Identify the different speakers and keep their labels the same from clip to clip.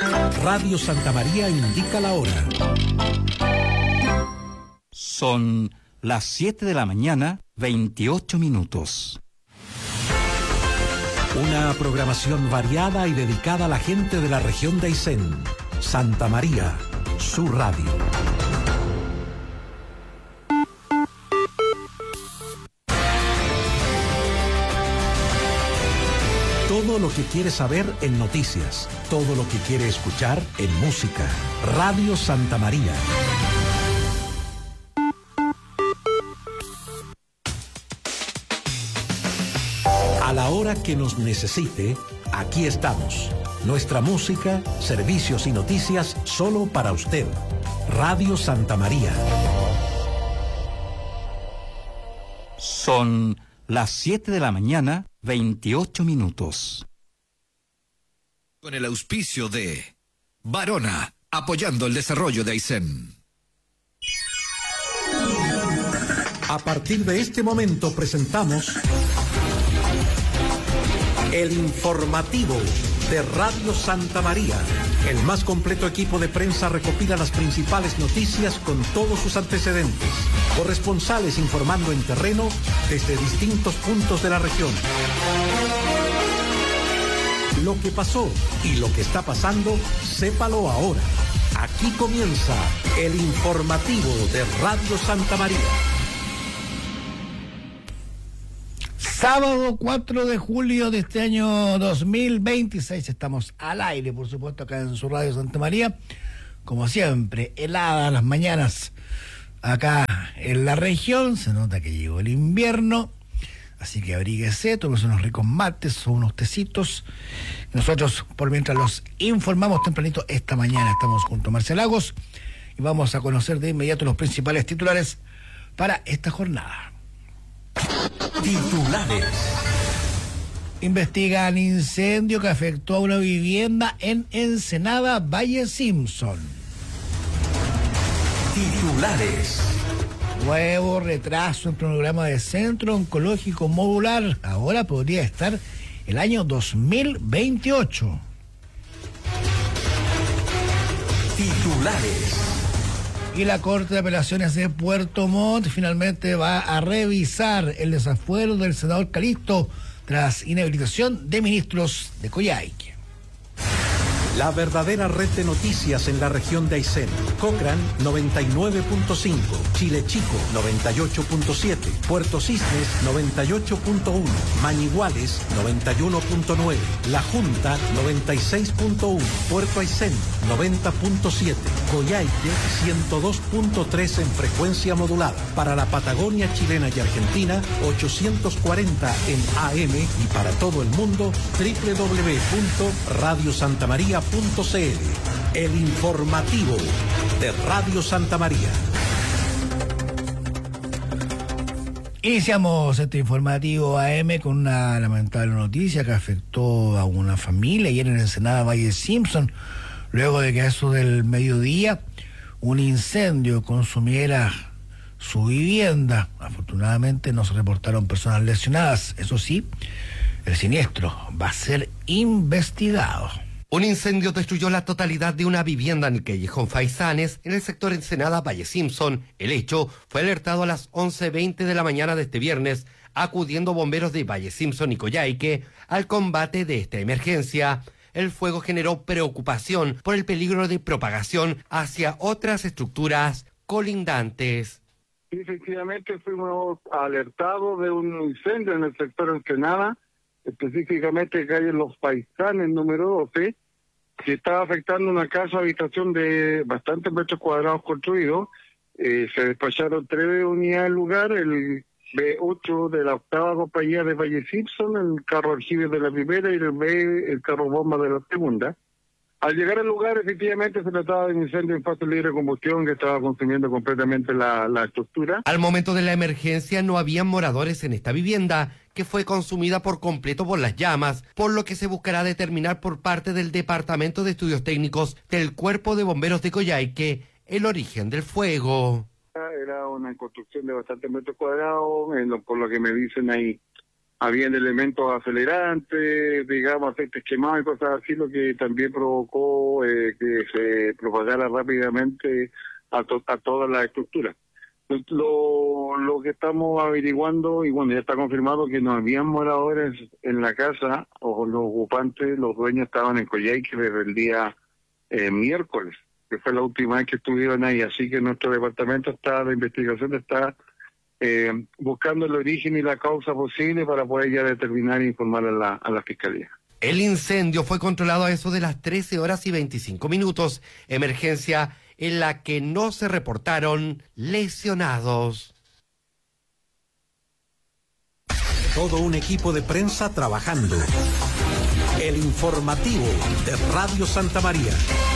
Speaker 1: Radio Santa María indica la hora.
Speaker 2: Son las 7 de la mañana, 28 minutos.
Speaker 1: Una programación variada y dedicada a la gente de la región de Aysén. Santa María, su radio. Todo lo que quiere saber en noticias, todo lo que quiere escuchar en música. Radio Santa María. A la hora que nos necesite, aquí estamos. Nuestra música, servicios y noticias solo para usted. Radio Santa María.
Speaker 2: Son las 7 de la mañana, 28 minutos.
Speaker 3: Con el auspicio de Barona, apoyando el desarrollo de Aysén.
Speaker 1: A partir de este momento presentamos el informativo de Radio Santa María. El más completo equipo de prensa recopila las principales noticias con todos sus antecedentes. Corresponsales informando en terreno desde distintos puntos de la región. Lo que pasó y lo que está pasando, sépalo ahora. Aquí comienza el informativo de Radio Santa María.
Speaker 4: Sábado 4 de julio de este año 2026, estamos al aire, por supuesto, acá en su Radio Santa María. Como siempre, heladas las mañanas acá en la región, se nota que llegó el invierno, así que abríguese, tómese unos ricos mates o unos tecitos. Nosotros, por mientras, los informamos tempranito esta mañana. Estamos junto a Marcia Lagos y vamos a conocer de inmediato los principales titulares para esta jornada.
Speaker 1: Titulares.
Speaker 4: Investigan incendio que afectó a una vivienda en Ensenada, Valle Simpson.
Speaker 1: Titulares.
Speaker 4: Nuevo retraso en programa de Centro Oncológico Modular. Ahora podría estar el año 2028.
Speaker 1: Titulares.
Speaker 4: Y la Corte de Apelaciones de Puerto Montt finalmente va a revisar el desafuero del senador Calisto tras inhabilitación de ministros de Coyhaique.
Speaker 1: La verdadera red de noticias en la región de Aysén. Cochrane 99.5, Chile Chico 98.7, Puerto Cisnes 98.1, Mañiguales 91.9, La Junta 96.1, Puerto Aysén 90.7, Coyhaique 102.3 en frecuencia modulada. Para la Patagonia chilena y Argentina 840 en AM y para todo el mundo www.radiosantamaria.cl. El informativo de Radio Santa María.
Speaker 4: Iniciamos este informativo AM con una lamentable noticia que afectó a una familia ayer en Ensenada Valle Simpson, luego de que a eso del mediodía un incendio consumiera su vivienda. Afortunadamente no se reportaron personas lesionadas. Eso sí, el siniestro va a ser investigado.
Speaker 5: Un incendio destruyó la totalidad de una vivienda en el callejón Faisanes, en el sector Ensenada Valle Simpson. El hecho fue alertado a las 11:20 de la mañana de este viernes, acudiendo bomberos de Valle Simpson y Coyhaique al combate de esta emergencia. El fuego generó preocupación por el peligro de propagación hacia otras estructuras colindantes.
Speaker 6: Efectivamente fuimos alertados de un incendio en el sector Ensenada, específicamente calle Los Paisanes número 12, que estaba afectando una casa habitación de bastantes metros cuadrados construidos. Se despacharon 3 unidades al lugar, el B8 de la 8ª compañía de Valle Simpson, el carro aljibe de la primera y el carro bomba de la segunda. Al llegar al lugar, efectivamente se trataba de un incendio en fase libre de combustión que estaba consumiendo completamente la estructura.
Speaker 5: Al momento de la emergencia no habían moradores en esta vivienda, que fue consumida por completo por las llamas, por lo que se buscará determinar por parte del Departamento de Estudios Técnicos del Cuerpo de Bomberos de Coyhaique el origen del fuego.
Speaker 6: Era una construcción de bastantes metros cuadrados, por lo que me dicen ahí habían elementos acelerantes, digamos, aceites quemados y cosas así, lo que también provocó que se propagara rápidamente a toda la estructura. Lo que estamos averiguando, y bueno, ya está confirmado que no habían moradores en la casa, o los ocupantes, los dueños estaban en Coyhaique desde el día miércoles, que fue la última vez que estuvieron ahí, así que nuestro departamento de investigación está buscando el origen y la causa posible para poder ya determinar e informar a la Fiscalía.
Speaker 5: El incendio fue controlado a eso de las 13:25, emergencia en la que no se reportaron lesionados.
Speaker 1: Todo un equipo de prensa trabajando. El informativo de Radio Santa María.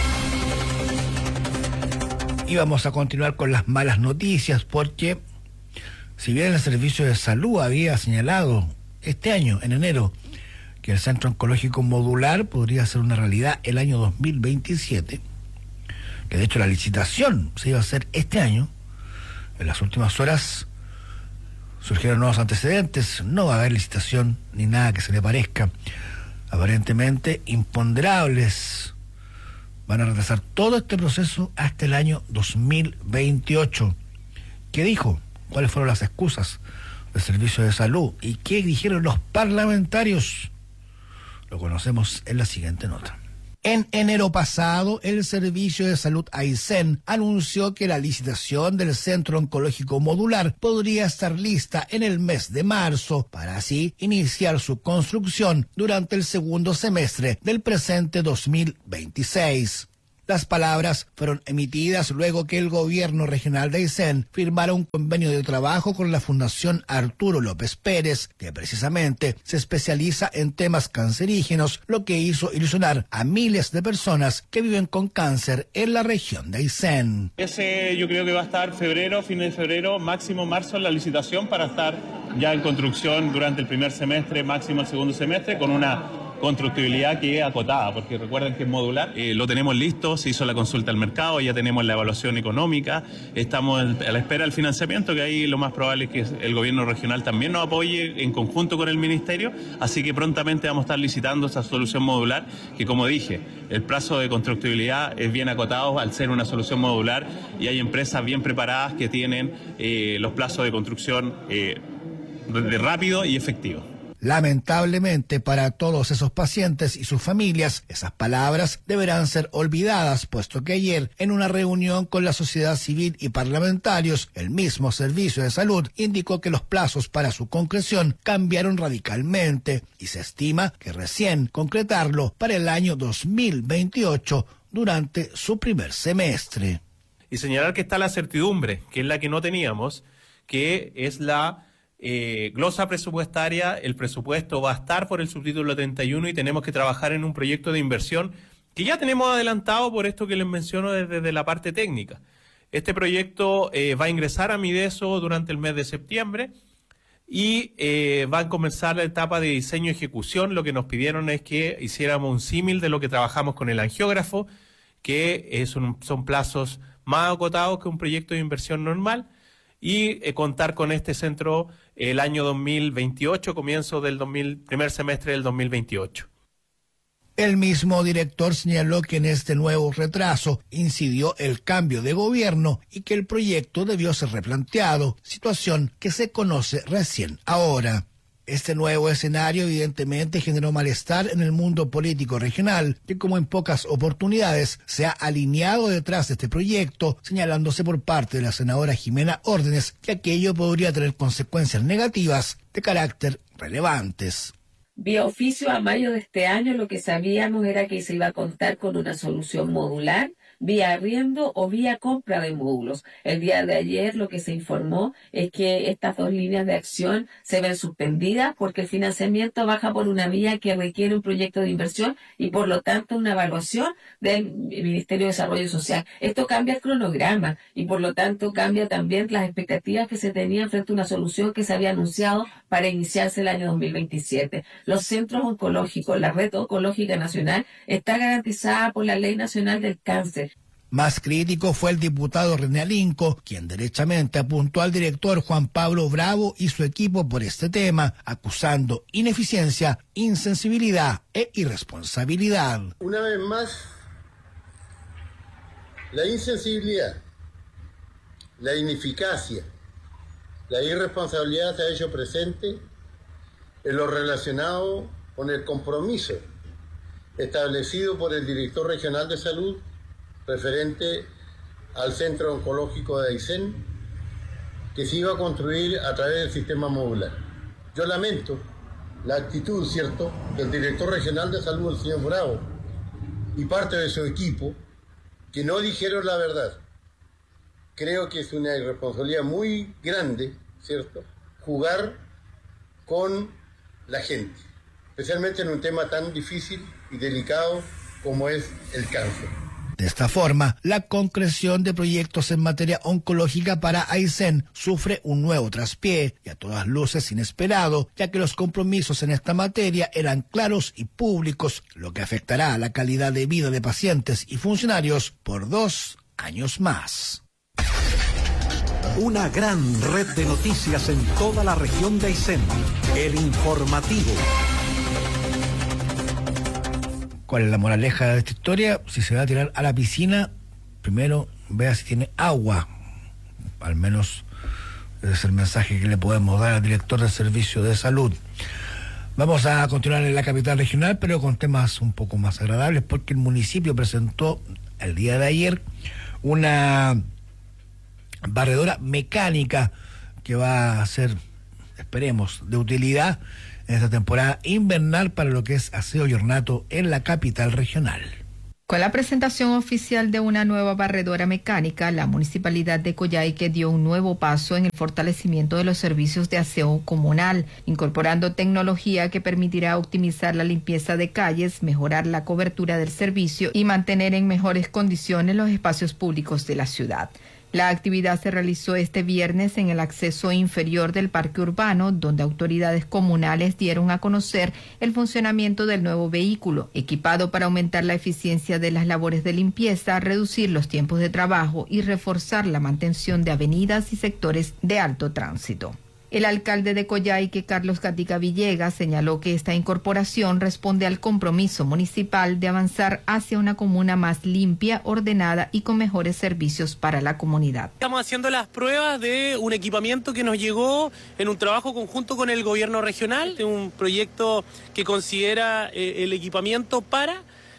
Speaker 4: Y vamos a continuar con las malas noticias, porque si bien el Servicio de Salud había señalado este año, en enero, que el Centro Oncológico Modular podría ser una realidad el año 2027, que de hecho la licitación se iba a hacer este año, en las últimas horas surgieron nuevos antecedentes, no va a haber licitación ni nada que se le parezca, aparentemente imponderables. Van a retrasar todo este proceso hasta el año 2028. ¿Qué dijo? ¿Cuáles fueron las excusas del Servicio de Salud? ¿Y qué dijeron los parlamentarios? Lo conocemos en la siguiente nota. En enero pasado, el Servicio de Salud Aysén anunció que la licitación del Centro Oncológico Modular podría estar lista en el mes de marzo, para así iniciar su construcción durante el segundo semestre del presente 2026. Las palabras fueron emitidas luego que el gobierno regional de Aysén firmara un convenio de trabajo con la Fundación Arturo López Pérez, que precisamente se especializa en temas cancerígenos, lo que hizo ilusionar a miles de personas que viven con cáncer en la región de Aysén.
Speaker 7: Ese yo creo que va a estar fin de febrero, máximo marzo, en la licitación para estar ya en construcción durante el primer semestre, máximo el segundo semestre, con una constructibilidad que es acotada, porque recuerden que es modular. Lo tenemos listo, se hizo la consulta al mercado, ya tenemos la evaluación económica, estamos a la espera del financiamiento, que ahí lo más probable es que el gobierno regional también nos apoye en conjunto con el ministerio, así que prontamente vamos a estar licitando esa solución modular, que como dije, el plazo de constructibilidad es bien acotado al ser una solución modular y hay empresas bien preparadas que tienen los plazos de construcción rápido y efectivo.
Speaker 4: Lamentablemente para todos esos pacientes y sus familias, esas palabras deberán ser olvidadas, puesto que ayer, en una reunión con la sociedad civil y parlamentarios, el mismo Servicio de Salud indicó que los plazos para su concreción cambiaron radicalmente y se estima que recién concretarlo para el año 2028 durante su primer semestre.
Speaker 7: Y señalar que está la certidumbre, que es la que no teníamos, que es la glosa presupuestaria. El presupuesto va a estar por el subtítulo 31 y tenemos que trabajar en un proyecto de inversión que ya tenemos adelantado por esto que les menciono desde la parte técnica. Este proyecto va a ingresar a Mideso durante el mes de septiembre y va a comenzar la etapa de diseño y ejecución. Lo que nos pidieron es que hiciéramos un símil de lo que trabajamos con el angiógrafo, que son plazos más acotados que un proyecto de inversión normal, y contar con este centro el año 2028, comienzo del primer semestre del 2028.
Speaker 4: El mismo director señaló que en este nuevo retraso incidió el cambio de gobierno y que el proyecto debió ser replanteado, situación que se conoce recién ahora. Este nuevo escenario evidentemente generó malestar en el mundo político regional, que como en pocas oportunidades se ha alineado detrás de este proyecto, señalándose por parte de la senadora Jimena Órdenes que aquello podría tener consecuencias negativas de carácter relevantes.
Speaker 8: Vía oficio, a mayo de este año lo que sabíamos era que se iba a contar con una solución modular, vía arriendo o vía compra de módulos. El día de ayer lo que se informó es que estas dos líneas de acción se ven suspendidas porque el financiamiento baja por una vía que requiere un proyecto de inversión y por lo tanto una evaluación del Ministerio de Desarrollo Social. Esto cambia el cronograma y por lo tanto cambia también las expectativas que se tenían frente a una solución que se había anunciado para iniciarse el año 2027. Los centros oncológicos, la red oncológica nacional, está garantizada por la Ley Nacional del Cáncer.
Speaker 4: Más crítico fue el diputado René Alinco, quien derechamente apuntó al director Juan Pablo Bravo y su equipo por este tema, acusando ineficiencia, insensibilidad e irresponsabilidad.
Speaker 9: Una vez más, la insensibilidad, la ineficacia, la irresponsabilidad se ha hecho presente en lo relacionado con el compromiso establecido por el director regional de salud referente al centro oncológico de Aysén, que se iba a construir a través del sistema modular. Yo lamento la actitud, ¿cierto?, del director regional de salud, el señor Bravo, y parte de su equipo, que no dijeron la verdad. Creo que es una irresponsabilidad muy grande, ¿cierto?, jugar con la gente, especialmente en un tema tan difícil y delicado como es el cáncer.
Speaker 4: De esta forma, la concreción de proyectos en materia oncológica para Aysén sufre un nuevo traspié y a todas luces inesperado, ya que los compromisos en esta materia eran claros y públicos, lo que afectará a la calidad de vida de pacientes y funcionarios por 2 años más.
Speaker 1: Una gran red de noticias en toda la región de Aysén. El informativo.
Speaker 4: ¿Cuál es la moraleja de esta historia? Si se va a tirar a la piscina, primero vea si tiene agua. Al menos ese es el mensaje que le podemos dar al director del Servicio de Salud. Vamos a continuar en la capital regional, pero con temas un poco más agradables, porque el municipio presentó el día de ayer una barredora mecánica que va a ser, esperemos, de utilidad en esta temporada invernal para lo que es aseo y ornato en la capital regional.
Speaker 10: Con la presentación oficial de una nueva barredora mecánica, la Municipalidad de Coyhaique dio un nuevo paso en el fortalecimiento de los servicios de aseo comunal, incorporando tecnología que permitirá optimizar la limpieza de calles, mejorar la cobertura del servicio y mantener en mejores condiciones los espacios públicos de la ciudad. La actividad se realizó este viernes en el acceso inferior del parque urbano, donde autoridades comunales dieron a conocer el funcionamiento del nuevo vehículo, equipado para aumentar la eficiencia de las labores de limpieza, reducir los tiempos de trabajo y reforzar la mantención de avenidas y sectores de alto tránsito. El alcalde de Coyhaique, Carlos Gatica Villegas, señaló que esta incorporación responde al compromiso municipal de avanzar hacia una comuna más limpia, ordenada y con mejores servicios para la comunidad.
Speaker 11: Estamos haciendo las pruebas de un equipamiento que nos llegó en un trabajo conjunto con el gobierno regional, de un proyecto que considera el equipamiento para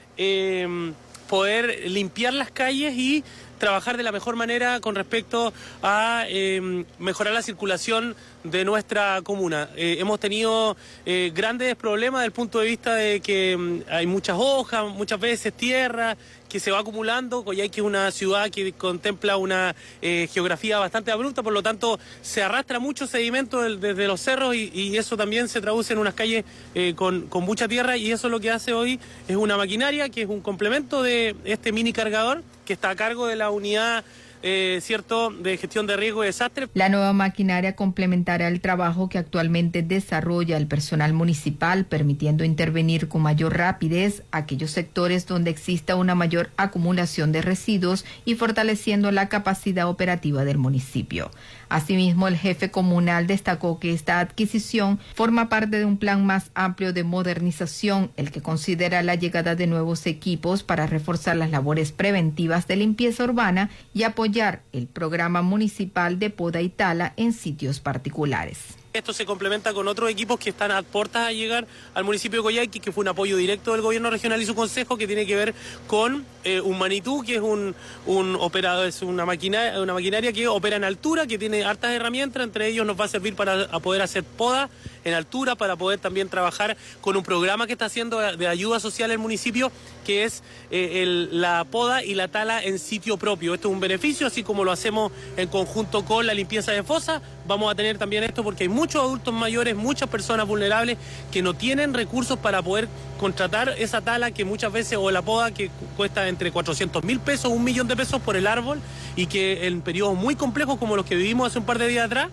Speaker 11: poder limpiar las calles y trabajar de la mejor manera con respecto a mejorar la circulación de nuestra comuna. Hemos tenido grandes problemas desde el punto de vista de que hay muchas hojas, muchas veces tierra que se va acumulando. Coyhaique es una ciudad que contempla una geografía bastante abrupta, por lo tanto se arrastra mucho sedimento desde los cerros y eso también se traduce en unas calles con mucha tierra, y eso lo que hace hoy es una maquinaria que es un complemento de este mini cargador que está a cargo de la unidad ¿cierto?, de gestión de riesgo y desastre.
Speaker 10: La nueva maquinaria complementará el trabajo que actualmente desarrolla el personal municipal, permitiendo intervenir con mayor rapidez aquellos sectores donde exista una mayor acumulación de residuos y fortaleciendo la capacidad operativa del municipio. Asimismo, el jefe comunal destacó que esta adquisición forma parte de un plan más amplio de modernización, el que considera la llegada de nuevos equipos para reforzar las labores preventivas de limpieza urbana y apoyar el programa municipal de poda y tala en sitios particulares.
Speaker 11: Esto se complementa con otros equipos que están a puertas a llegar al municipio de Coyhaique, que fue un apoyo directo del gobierno regional y su consejo, que tiene que ver con un Manitú, que es un operador, es una maquinaria que opera en altura, que tiene hartas herramientas. Entre ellos nos va a servir para poder hacer poda en altura, para poder también trabajar con un programa que está haciendo de ayuda social el municipio, que es la poda y la tala en sitio propio. Esto es un beneficio, así como lo hacemos en conjunto con la limpieza de fosas. Vamos a tener también esto porque hay muchos adultos mayores, muchas personas vulnerables que no tienen recursos para poder contratar esa tala que muchas veces, o la poda que cuesta entre 400.000 pesos, 1 millón de pesos por el árbol, y que en periodos muy complejos como los que vivimos hace un par de días atrás,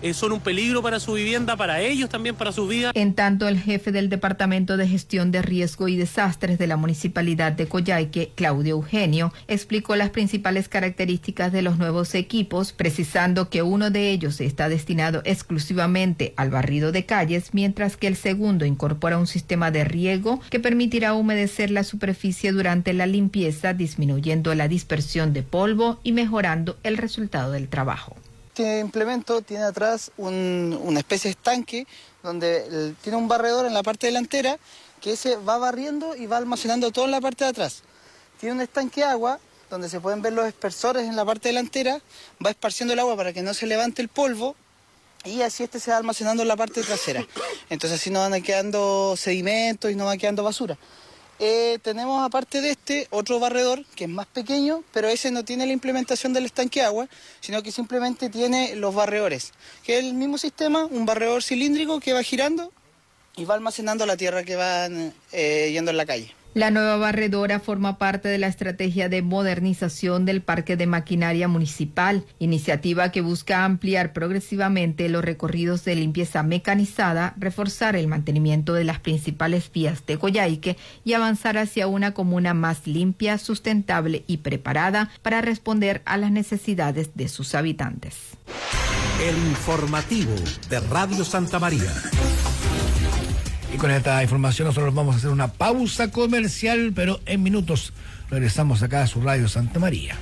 Speaker 11: son un peligro para su vivienda, para ellos también, para sus vidas.
Speaker 10: En tanto, el jefe del Departamento de Gestión de Riesgo y Desastres de la Municipalidad de Coyhaique, Claudio Eugenio, explicó las principales características de los nuevos equipos, precisando que uno de ellos está destinado exclusivamente al barrido de calles, mientras que el segundo incorpora un sistema de riego que permitirá humedecer la superficie durante la limpieza, disminuyendo la dispersión de polvo y mejorando el resultado del trabajo.
Speaker 12: Este implemento tiene atrás una especie de estanque donde tiene un barredor en la parte delantera que se va barriendo y va almacenando todo en la parte de atrás. Tiene un estanque de agua donde se pueden ver los dispersores en la parte delantera, va esparciendo el agua para que no se levante el polvo y así se va almacenando en la parte trasera. Entonces así no van quedando sedimentos y no va quedando basura. Tenemos aparte de otro barredor que es más pequeño, pero ese no tiene la implementación del estanque de agua, sino que simplemente tiene los barredores, que es el mismo sistema, un barredor cilíndrico que va girando y va almacenando la tierra que va yendo en la calle.
Speaker 10: La nueva barredora forma parte de la estrategia de modernización del parque de maquinaria municipal, iniciativa que busca ampliar progresivamente los recorridos de limpieza mecanizada, reforzar el mantenimiento de las principales vías de Coyhaique y avanzar hacia una comuna más limpia, sustentable y preparada para responder a las necesidades de sus habitantes.
Speaker 1: El informativo de Radio Santa María.
Speaker 4: Y con esta información nosotros vamos a hacer una pausa comercial, pero en minutos regresamos acá a su Radio Santa María.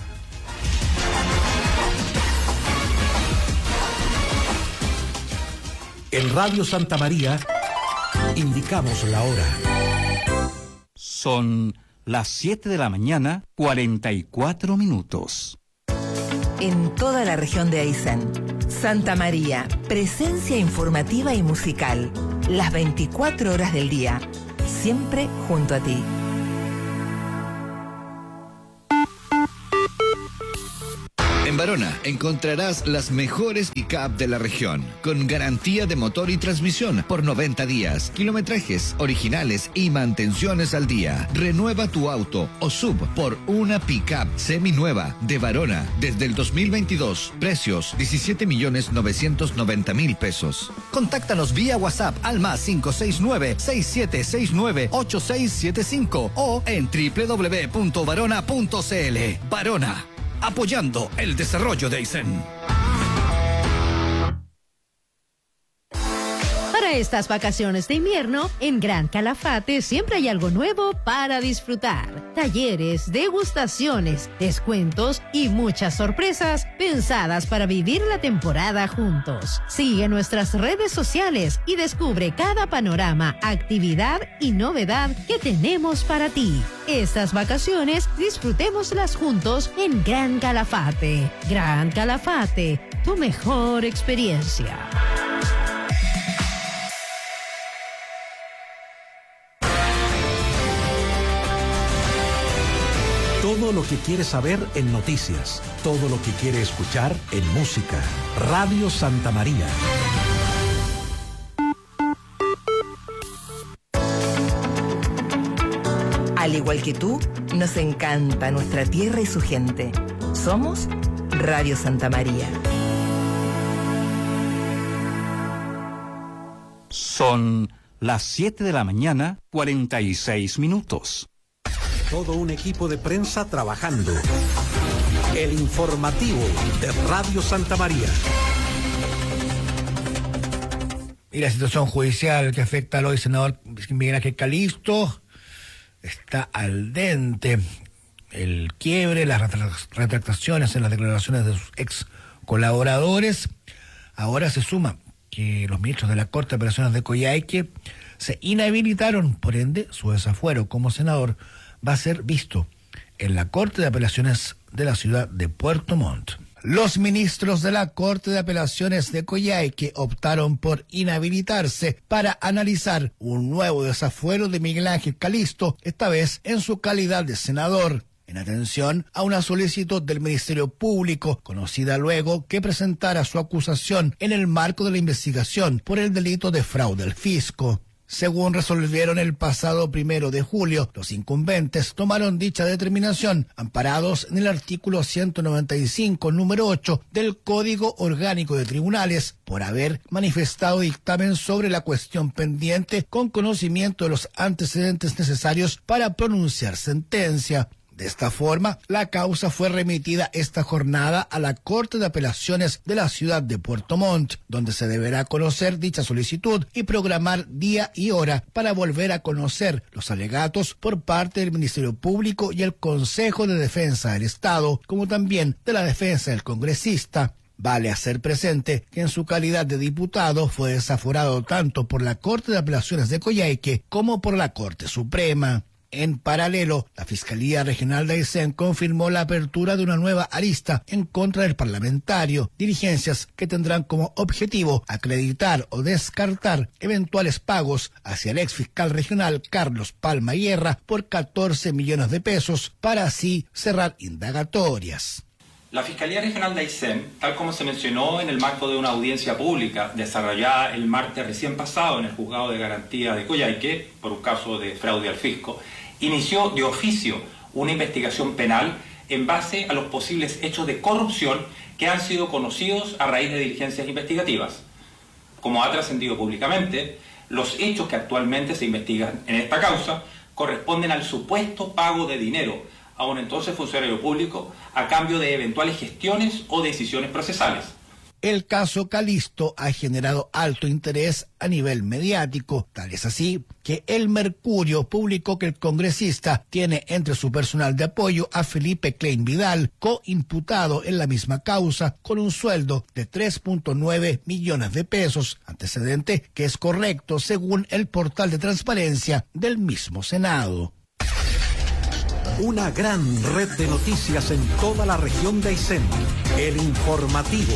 Speaker 1: En Radio Santa María indicamos la hora.
Speaker 2: Son las 7 de la mañana, 44 minutos.
Speaker 13: En toda la región de Aysén, Santa María, presencia informativa y musical, las 24 horas del día, siempre junto a ti.
Speaker 3: En Barona encontrarás las mejores pick-up de la región, con garantía de motor y transmisión por 90 días, kilometrajes originales y mantenciones al día. Renueva tu auto o sub por una pick-up seminueva de Barona desde el 2022. Precios 17.990.000 pesos.
Speaker 14: Contáctanos vía WhatsApp al +569-6769-8675 o en www.barona.cl. Barona, apoyando el desarrollo de Aysén.
Speaker 15: Para estas vacaciones de invierno, en Gran Calafate siempre hay algo nuevo para disfrutar. Talleres, degustaciones, descuentos y muchas sorpresas pensadas para vivir la temporada juntos. Sigue nuestras redes sociales y descubre cada panorama, actividad y novedad que tenemos para ti. Estas vacaciones disfrutémoslas juntos en Gran Calafate. Gran Calafate, tu mejor experiencia.
Speaker 1: Todo lo que quiere saber en noticias, todo lo que quiere escuchar en música. Radio Santa María.
Speaker 13: Al igual que tú, nos encanta nuestra tierra y su gente. Somos Radio Santa María.
Speaker 2: Son las 7 de la mañana, 46 minutos.
Speaker 1: Todo un equipo de prensa trabajando. El informativo de Radio Santa María.
Speaker 4: Y la situación judicial que afecta al hoy senador Miguel Ángel Calisto está al dente. El quiebre, las retractaciones en las declaraciones de sus ex colaboradores. Ahora se suma que los ministros de la Corte de Apelaciones de Coyhaique se inhabilitaron, por ende su desafuero como senador va a ser visto en la Corte de Apelaciones de la ciudad de Puerto Montt. Los ministros de la Corte de Apelaciones de Coyhaique optaron por inhabilitarse para analizar un nuevo desafuero de Miguel Ángel Calisto, esta vez en su calidad de senador, en atención a una solicitud del Ministerio Público, conocida luego que presentara su acusación en el marco de la investigación por el delito de fraude al fisco. Según resolvieron el pasado 1 de julio, los incumbentes tomaron dicha determinación amparados en el artículo 195, número 8 del Código Orgánico de Tribunales, por haber manifestado dictamen sobre la cuestión pendiente con conocimiento de los antecedentes necesarios para pronunciar sentencia. De esta forma, la causa fue remitida esta jornada a la Corte de Apelaciones de la ciudad de Puerto Montt, donde se deberá conocer dicha solicitud y programar día y hora para volver a conocer los alegatos por parte del Ministerio Público y el Consejo de Defensa del Estado, como también de la defensa del congresista. Vale hacer presente que en su calidad de diputado fue desaforado tanto por la Corte de Apelaciones de Coyhaique como por la Corte Suprema. En paralelo, la Fiscalía Regional de Aysén confirmó la apertura de una nueva arista en contra del parlamentario, diligencias que tendrán como objetivo acreditar o descartar eventuales pagos hacia el exfiscal regional Carlos Palma Guerra por 14 millones de pesos para así cerrar indagatorias.
Speaker 16: La Fiscalía Regional de Aysén, tal como se mencionó en el marco de una audiencia pública desarrollada el martes recién pasado en el Juzgado de Garantía de Coyhaique, por un caso de fraude al fisco, inició de oficio una investigación penal en base a los posibles hechos de corrupción que han sido conocidos a raíz de diligencias investigativas. Como ha trascendido públicamente, los hechos que actualmente se investigan en esta causa corresponden al supuesto pago de dinero a un entonces funcionario público a cambio de eventuales gestiones o decisiones procesales.
Speaker 4: El caso Calisto ha generado alto interés a nivel mediático, tal es así que El Mercurio publicó que el congresista tiene entre su personal de apoyo a Felipe Klein Vidal, coimputado en la misma causa, con un sueldo de 3.9 millones de pesos, antecedente que es correcto según el portal de transparencia del mismo Senado.
Speaker 1: Una gran red de noticias en toda la región de Aysén. El Informativo.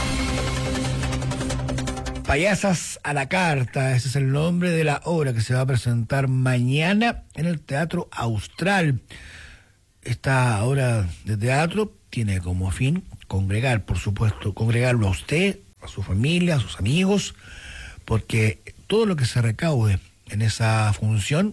Speaker 4: Payasas a la carta, ese es el nombre de la obra que se va a presentar mañana en el Teatro Austral. Esta obra de teatro tiene como fin congregar, por supuesto, congregarlo a usted, a su familia, a sus amigos, porque todo lo que se recaude en esa función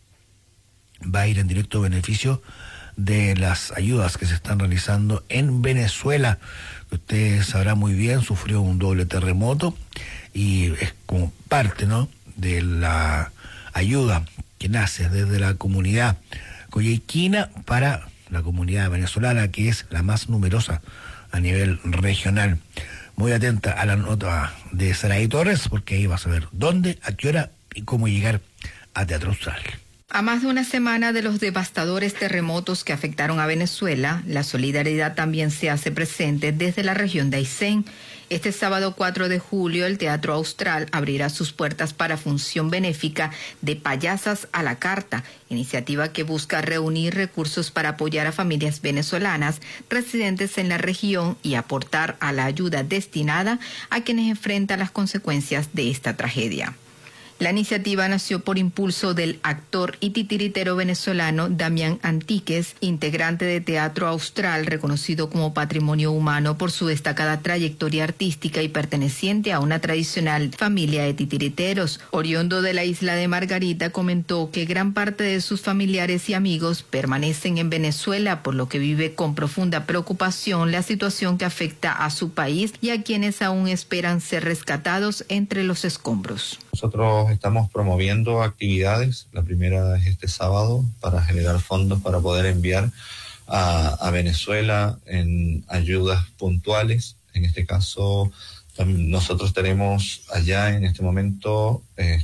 Speaker 4: va a ir en directo beneficio de las ayudas que se están realizando en Venezuela. Usted sabrá muy bien, sufrió un doble terremoto y es como parte, ¿no?, de la ayuda que nace desde la comunidad coyhaiquina para la comunidad venezolana, que es la más numerosa a nivel regional. Muy atenta a la nota de Saraí Torres, porque ahí vas a ver dónde, a qué hora y cómo llegar a Teatro Austral.
Speaker 10: A más de una semana de los devastadores terremotos que afectaron a Venezuela, la solidaridad también se hace presente desde la región de Aysén. Este sábado 4 de julio, el Teatro Austral abrirá sus puertas para función benéfica de Payasas a la Carta, iniciativa que busca reunir recursos para apoyar a familias venezolanas residentes en la región y aportar a la ayuda destinada a quienes enfrentan las consecuencias de esta tragedia. La iniciativa nació por impulso del actor y titiritero venezolano Damián Antíquez, integrante de Teatro Austral, reconocido como patrimonio humano por su destacada trayectoria artística y perteneciente a una tradicional familia de titiriteros. Oriundo de la isla de Margarita, comentó que gran parte de sus familiares y amigos permanecen en Venezuela, por lo que vive con profunda preocupación la situación que afecta a su país y a quienes aún esperan ser rescatados entre los escombros.
Speaker 17: Nosotros estamos promoviendo actividades. La primera es este sábado para generar fondos para poder enviar a Venezuela en ayudas puntuales. En este caso, nosotros tenemos allá en este momento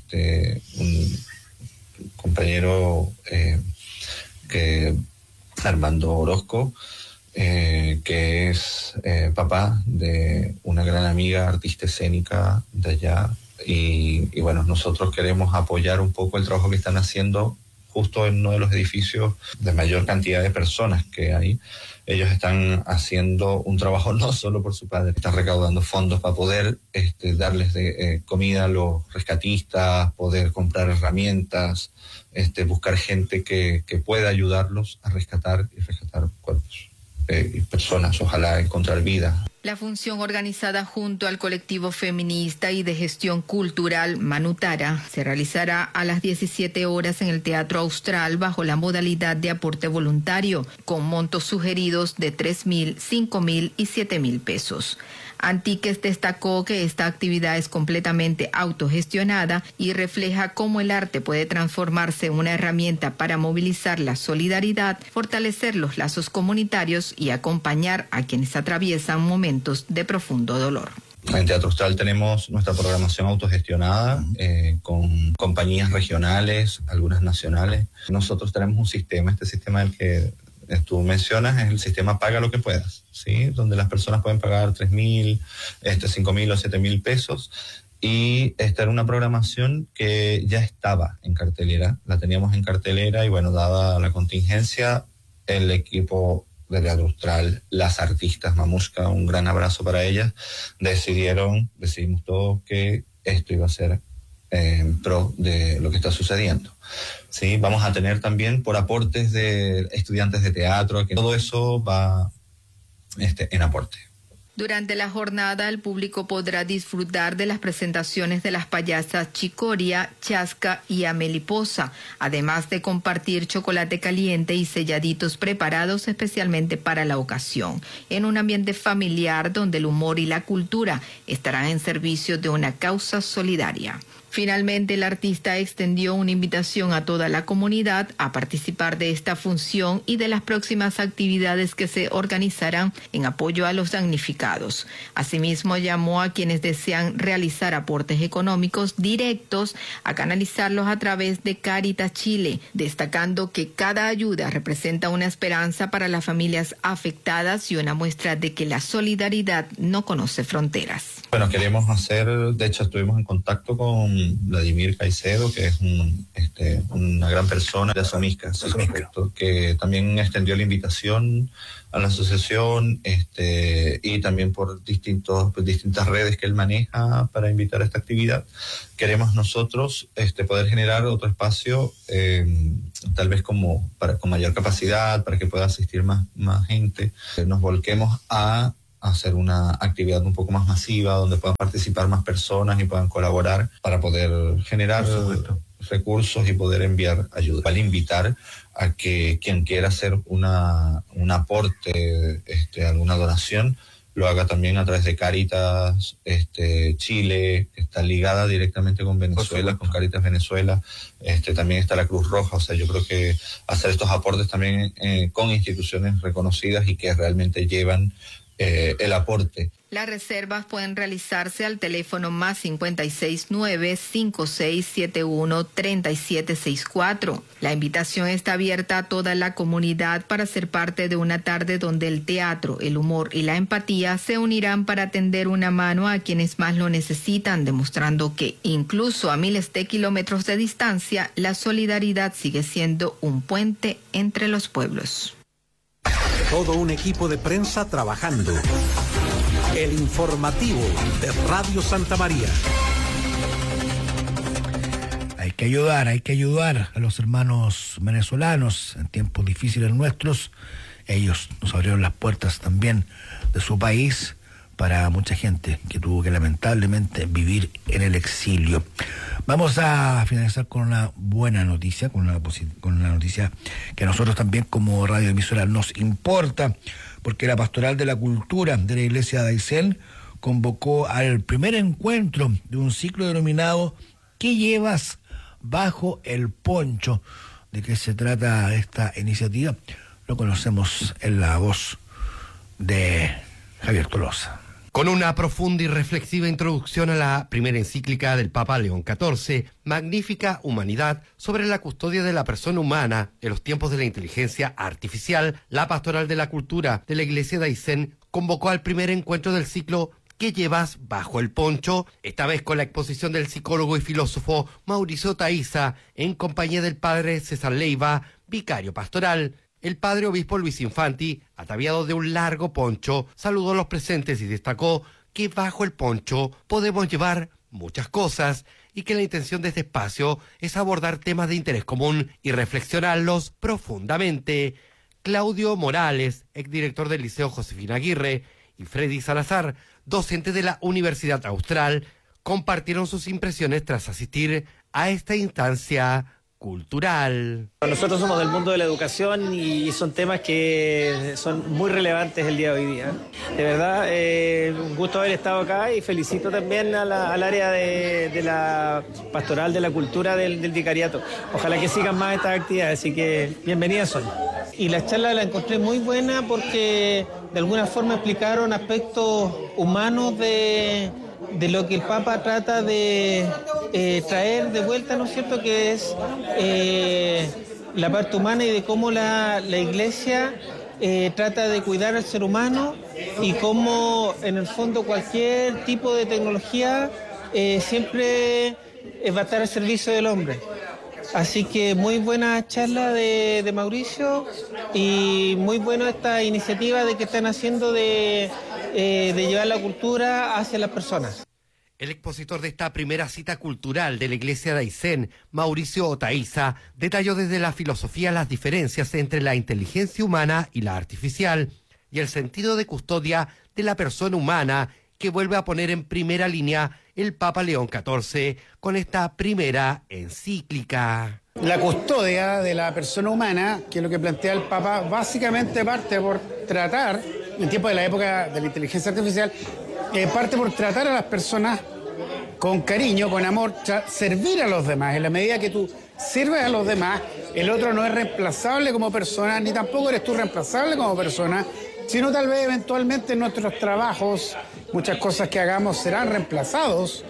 Speaker 17: un compañero Armando Orozco, que es papá de una gran amiga artista escénica de allá. Y bueno, nosotros queremos apoyar un poco el trabajo que están haciendo justo en uno de los edificios de mayor cantidad de personas que hay. Ellos están haciendo un trabajo no solo por su padre, están recaudando fondos para poder darles comida a los rescatistas, poder comprar herramientas, buscar gente que pueda ayudarlos a rescatar cuerpos y personas, ojalá encontrar vida.
Speaker 10: La función, organizada junto al colectivo feminista y de gestión cultural Manutara, se realizará a las 17 horas en el Teatro Austral bajo la modalidad de aporte voluntario, con montos sugeridos de 3.000, 5.000 y 7.000 pesos. Antíquez destacó que esta actividad es completamente autogestionada y refleja cómo el arte puede transformarse en una herramienta para movilizar la solidaridad, fortalecer los lazos comunitarios y acompañar a quienes atraviesan momentos de profundo dolor.
Speaker 17: En Teatro Austral tenemos nuestra programación autogestionada con compañías regionales, algunas nacionales. Nosotros tenemos un sistema, este sistema del que tú mencionas es el sistema Paga lo que puedas, ¿sí? Donde las personas pueden pagar 3.000, 5.000 o 7.000 pesos. Y esta era una programación que ya estaba en cartelera, la teníamos en cartelera y bueno, dada la contingencia, el equipo de Teatro Austral, las artistas Mamushka, un gran abrazo para ellas, decidimos todos que esto iba a ser en pro de lo que está sucediendo. Sí, vamos a tener también por aportes de estudiantes de teatro, que todo eso va en aporte.
Speaker 10: Durante la jornada, el público podrá disfrutar de las presentaciones de las payasas Chicoria, Chasca y Ameliposa, además de compartir chocolate caliente y selladitos preparados especialmente para la ocasión, en un ambiente familiar donde el humor y la cultura estarán en servicio de una causa solidaria. Finalmente, el artista extendió una invitación a toda la comunidad a participar de esta función y de las próximas actividades que se organizarán en apoyo a los damnificados. Asimismo, llamó a quienes desean realizar aportes económicos directos a canalizarlos a través de Cáritas Chile, destacando que cada ayuda representa una esperanza para las familias afectadas y una muestra de que la solidaridad no conoce fronteras.
Speaker 17: Bueno, queremos de hecho estuvimos en contacto con Vladimir Caicedo, que es una gran persona de Azomisca, que también extendió la invitación a la asociación y también por distintas redes que él maneja para invitar a esta actividad. Queremos nosotros poder generar otro espacio, tal vez con mayor capacidad, para que pueda asistir más gente. Nos volquemos a hacer una actividad un poco más masiva donde puedan participar más personas y puedan colaborar para poder generar recursos y poder enviar ayuda. Vale invitar a que quien quiera hacer un aporte, alguna donación, lo haga también a través de Cáritas Chile, que está ligada directamente con Venezuela, con Cáritas Venezuela. También está la Cruz Roja. O sea, yo creo que hacer estos aportes también con instituciones reconocidas y que realmente llevan el aporte.
Speaker 10: Las reservas pueden realizarse al teléfono más 569-5671-3764. La invitación está abierta a toda la comunidad para ser parte de una tarde donde el teatro, el humor y la empatía se unirán para tender una mano a quienes más lo necesitan, demostrando que incluso a miles de kilómetros de distancia, la solidaridad sigue siendo un puente entre los pueblos.
Speaker 1: Todo un equipo de prensa trabajando. El informativo de Radio Santa María.
Speaker 4: Hay que ayudar a los hermanos venezolanos en tiempos difíciles nuestros. Ellos nos abrieron las puertas también de su país para mucha gente que tuvo que lamentablemente vivir en el exilio. Vamos a finalizar con una buena noticia, con una noticia que a nosotros también como radioemisora nos importa, porque la Pastoral de la Cultura de la Iglesia de Aysén convocó al primer encuentro de un ciclo denominado ¿Qué llevas bajo el poncho? ¿De qué se trata esta iniciativa? Lo conocemos en la voz de Javier Tolosa.
Speaker 5: Con una profunda y reflexiva introducción a la primera encíclica del Papa León XIV, Magnífica Humanidad, sobre la custodia de la persona humana en los tiempos de la inteligencia artificial, la Pastoral de la Cultura de la Iglesia de Aysén convocó al primer encuentro del ciclo ¿Qué llevas bajo el poncho?, esta vez con la exposición del psicólogo y filósofo Mauricio Taiza, en compañía del padre César Leiva, vicario pastoral. El padre obispo Luis Infanti, ataviado de un largo poncho, saludó a los presentes y destacó que bajo el poncho podemos llevar muchas cosas y que la intención de este espacio es abordar temas de interés común y reflexionarlos profundamente. Claudio Morales, exdirector del Liceo Josefina Aguirre, y Freddy Salazar, docente de la Universidad Austral, compartieron sus impresiones tras asistir a esta instancia cultural.
Speaker 18: Nosotros somos del mundo de la educación y son temas que son muy relevantes el día de hoy día. De verdad, un gusto haber estado acá y felicito también al área de la pastoral de la cultura del vicariato. Ojalá que sigan más estas actividades, así que bienvenidas son. Y la charla la encontré muy buena porque de alguna forma explicaron aspectos humanos de lo que el Papa trata de traer de vuelta, ¿no es cierto?, que es la parte humana y de cómo la Iglesia trata de cuidar al ser humano y cómo, en el fondo, cualquier tipo de tecnología siempre va a estar al servicio del hombre. Así que muy buena charla de Mauricio y muy buena esta iniciativa de que están haciendo de llevar la cultura hacia las personas.
Speaker 5: El expositor de esta primera cita cultural de la iglesia de Aysén, Mauricio Otaiza, detalló desde la filosofía las diferencias entre la inteligencia humana y la artificial y el sentido de custodia de la persona humana que vuelve a poner en primera línea el Papa León XIV con esta primera encíclica.
Speaker 19: La custodia de la persona humana, que es lo que plantea el Papa, básicamente parte por tratar, en tiempo de la época de la inteligencia artificial, parte por tratar a las personas con cariño, con amor, servir a los demás. En la medida que tú sirves a los demás, el otro no es reemplazable como persona, ni tampoco eres tú reemplazable como persona, sino tal vez eventualmente en nuestros trabajos, muchas cosas que hagamos serán reemplazados.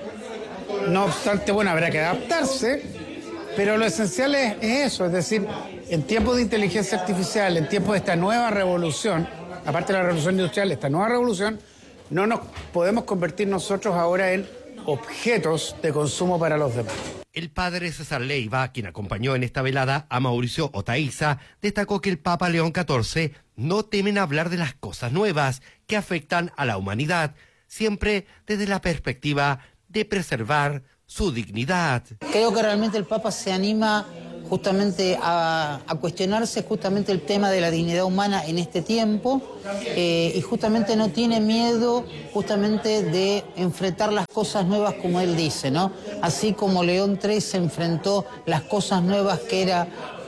Speaker 19: No obstante, bueno, habrá que adaptarse, pero lo esencial es eso, es decir, en tiempos de inteligencia artificial, en tiempos de esta nueva revolución, aparte de la revolución industrial, esta nueva revolución, no nos podemos convertir nosotros ahora en objetos de consumo para los demás.
Speaker 5: El padre César Leiva, quien acompañó en esta velada a Mauricio Otaiza, destacó que el Papa León XIV no teme hablar de las cosas nuevas que afectan a la humanidad, siempre desde la perspectiva de preservar su dignidad.
Speaker 20: Creo que realmente el Papa se anima justamente a cuestionarse justamente el tema de la dignidad humana en este tiempo y justamente no tiene miedo justamente de enfrentar las cosas nuevas como él dice, ¿no? Así como León XIII se enfrentó las cosas nuevas que era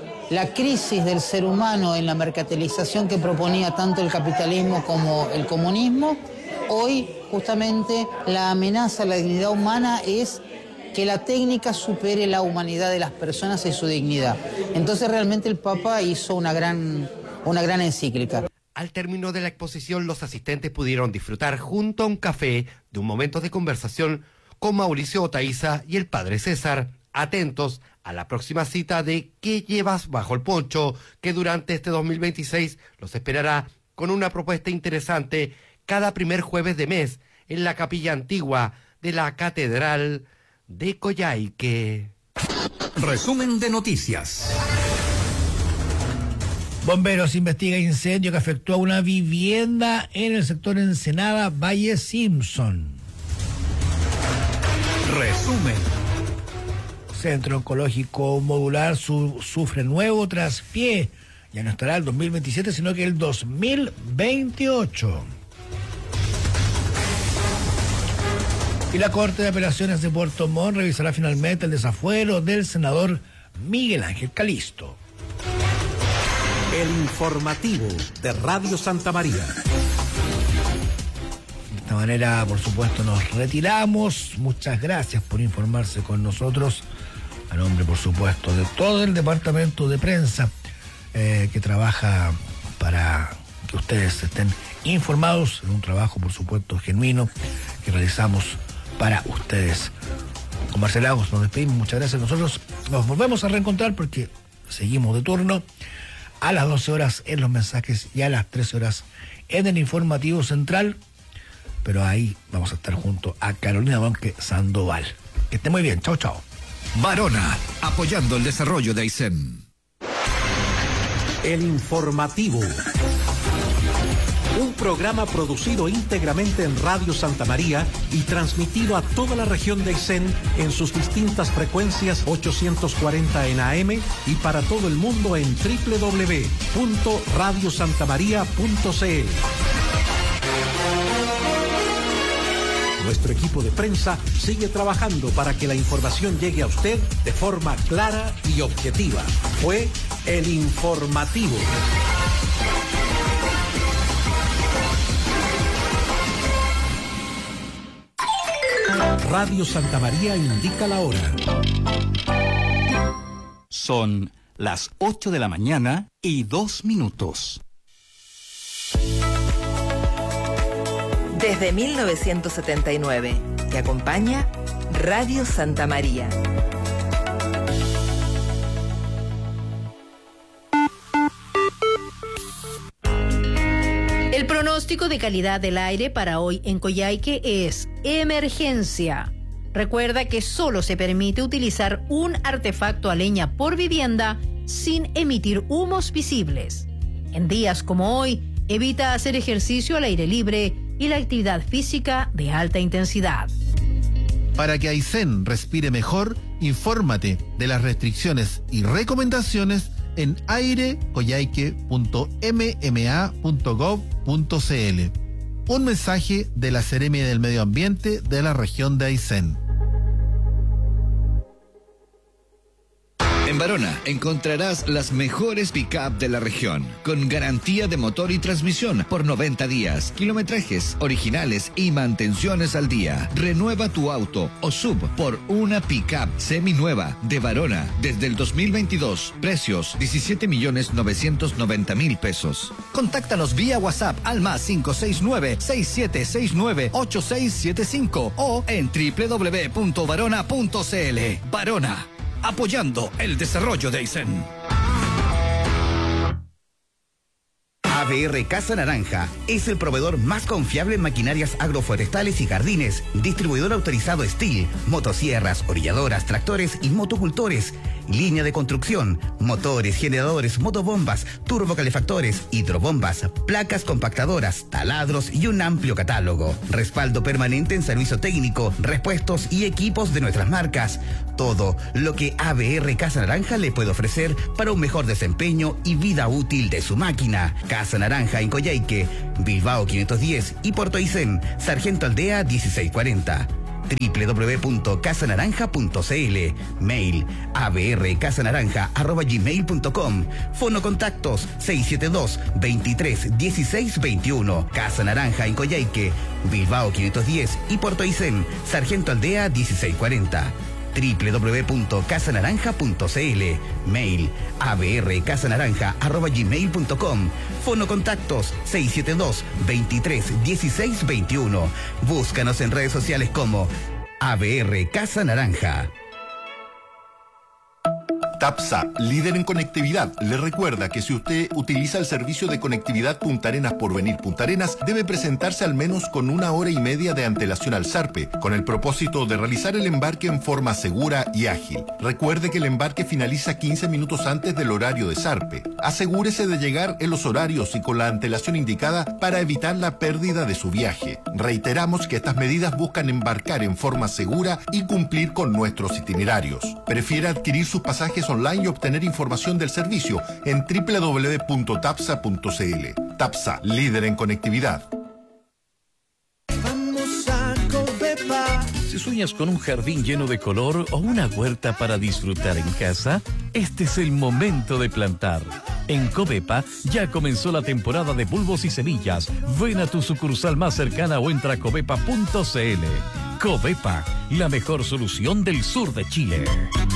Speaker 20: la crisis del ser humano en la mercantilización que proponía tanto el capitalismo como el comunismo, hoy justamente la amenaza a la dignidad humana es que la técnica supere la humanidad de las personas y su dignidad. Entonces realmente el Papa hizo una gran encíclica.
Speaker 5: Al término de la exposición, los asistentes pudieron disfrutar junto a un café de un momento de conversación con Mauricio Otaiza y el padre César, atentos a la próxima cita de ¿Qué llevas bajo el poncho?, que durante este 2026 los esperará con una propuesta interesante cada primer jueves de mes en la capilla antigua de la Catedral de Coyhaique.
Speaker 14: Resumen de noticias.
Speaker 4: Bomberos investiga incendio que afectó a una vivienda en el sector Ensenada, Valle Simpson.
Speaker 14: Resumen.
Speaker 4: Centro Oncológico Modular sufre nuevo traspié. Ya no estará el 2027, sino que el 2028. Y la Corte de Apelaciones de Puerto Montt revisará finalmente el desafuero del senador Miguel Ángel Calisto.
Speaker 1: El informativo de Radio Santa María.
Speaker 4: De esta manera, por supuesto, nos retiramos. Muchas gracias por informarse con nosotros. A nombre, por supuesto, de todo el departamento de prensa que trabaja para que ustedes estén informados en un trabajo, por supuesto, genuino que realizamos para ustedes. Con Marcela Lagos nos despedimos, muchas gracias. Nosotros nos volvemos a reencontrar porque seguimos de turno a las 12 horas en los mensajes y a las 13 horas en el informativo central, pero ahí vamos a estar junto a Carolina Donque Sandoval. Que esté muy bien, chao, chao.
Speaker 14: Barona, apoyando el desarrollo de Aysén.
Speaker 1: El informativo. Un programa producido íntegramente en Radio Santa María y transmitido a toda la región de Aysén en sus distintas frecuencias 840 en AM y para todo el mundo en www.radiosantamaria.cl. Nuestro equipo de prensa sigue trabajando para que la información llegue a usted de forma clara y objetiva. Fue el informativo. Radio Santa María indica la hora.
Speaker 2: Son las 8 de la mañana y 2 minutos.
Speaker 13: Desde 1979, te acompaña Radio Santa María.
Speaker 15: El pronóstico de calidad del aire para hoy en Coyhaique es emergencia. Recuerda que solo se permite utilizar un artefacto a leña por vivienda sin emitir humos visibles. En días como hoy, evita hacer ejercicio al aire libre y la actividad física de alta intensidad.
Speaker 21: Para que Aysén respire mejor, infórmate de las restricciones y recomendaciones en airecoyhaique.mma.gov.cl. Un mensaje de la Seremia del Medio Ambiente de la región de Aysén.
Speaker 3: En Barona encontrarás las mejores pick-up de la región, con garantía de motor y transmisión por 90 días, kilometrajes originales y mantenciones al día. Renueva tu auto o sub por una pick-up seminueva de Barona desde el 2022. Precios 17.990.000 pesos.
Speaker 14: Contáctanos vía WhatsApp al +569-6769-8675 o en www.barona.cl. Barona, apoyando el desarrollo de Aysén.
Speaker 22: ABR Casa Naranja es el proveedor más confiable en maquinarias agroforestales y jardines, distribuidor autorizado Steel, motosierras, orilladoras, tractores y motocultores, línea de construcción, motores, generadores, motobombas, turbocalefactores, hidrobombas, placas compactadoras, taladros y un amplio catálogo. Respaldo permanente en servicio técnico, repuestos y equipos de nuestras marcas. Todo lo que ABR Casa Naranja le puede ofrecer para un mejor desempeño y vida útil de su máquina. Casa Naranja en Coyhaique, Bilbao 510 y Puerto Aysén, Sargento Aldea 1640. www.casanaranja.cl. Mail abrcasanaranja@gmail.com. Fono contactos 672 23 16 21. Casa Naranja en Coyhaique, Bilbao 510 y Puerto Aysén, Sargento Aldea 1640. www.casanaranja.cl. Mail abrcasanaranja@gmail.com. Fono contactos 672 23 16 21. Búscanos en redes sociales como ABR Casa Naranja.
Speaker 23: TAPSA, líder en conectividad, le recuerda que si usted utiliza el servicio de conectividad Punta Arenas Porvenir Punta Arenas, debe presentarse al menos con 1 hora y media de antelación al ZARPE, con el propósito de realizar el embarque en forma segura y ágil. Recuerde que el embarque finaliza 15 minutos antes del horario de ZARPE. Asegúrese de llegar en los horarios y con la antelación indicada para evitar la pérdida de su viaje. Reiteramos que estas medidas buscan embarcar en forma segura y cumplir con nuestros itinerarios. Prefiere adquirir sus pasajes online y obtener información del servicio en www.tapsa.cl. Tapsa, líder en conectividad.
Speaker 24: Vamos a Covepa. Si sueñas con un jardín lleno de color o una huerta para disfrutar en casa, este es el momento de plantar. En Covepa ya comenzó la temporada de bulbos y semillas. Ven a tu sucursal más cercana o entra a covepa.cl. Covepa, la mejor solución del sur de Chile.